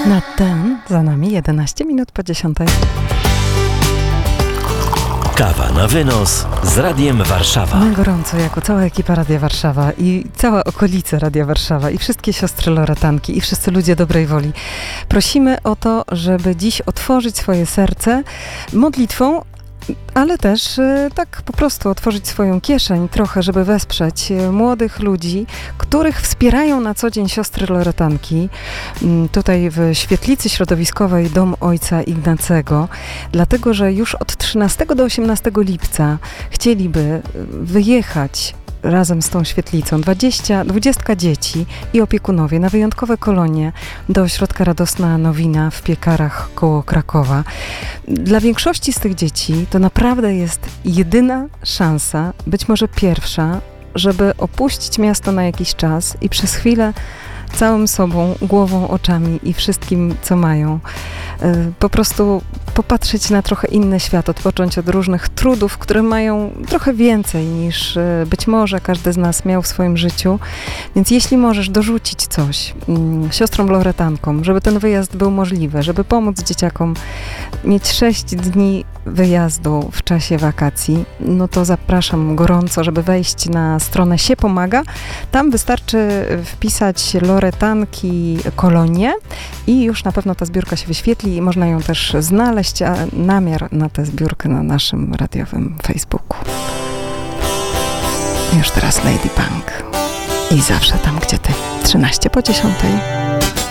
Na ten za nami 11 minut po 10. Kawa na wynos z Radiem Warszawa. Na gorąco, jako cała ekipa Radia Warszawa i cała okolica Radia Warszawa i wszystkie siostry loretanki i wszyscy ludzie dobrej woli. Prosimy o to, żeby dziś otworzyć swoje serce modlitwą, ale też tak po prostu otworzyć swoją kieszeń trochę, żeby wesprzeć młodych ludzi, których wspierają na co dzień siostry loretanki. Tutaj w świetlicy środowiskowej Dom Ojca Ignacego, dlatego że już od 13 do 18 lipca chcieliby wyjechać razem z tą świetlicą 20 dzieci i opiekunowie na wyjątkowe kolonie do ośrodka Radosna Nowina w Piekarach koło Krakowa. Dla większości z tych dzieci to naprawdę jest jedyna szansa, być może pierwsza, żeby opuścić miasto na jakiś czas i przez chwilę całym sobą, głową, oczami i wszystkim, co mają. Po prostu popatrzeć na trochę inny świat, odpocząć od różnych trudów, które mają trochę więcej niż być może każdy z nas miał w swoim życiu. Więc jeśli możesz dorzucić coś siostrom loretankom, żeby ten wyjazd był możliwy, żeby pomóc dzieciakom mieć 6 dni wyjazdu w czasie wakacji, no to zapraszam gorąco, żeby wejść na stronę Się Pomaga. Tam wystarczy wpisać loretanki kolonie i już na pewno ta zbiórka się wyświetli i można ją też znaleźć, a namiar na tę zbiórkę na naszym radiowym Facebooku. Już teraz Lady Punk i zawsze tam, gdzie ty. 13 po 10.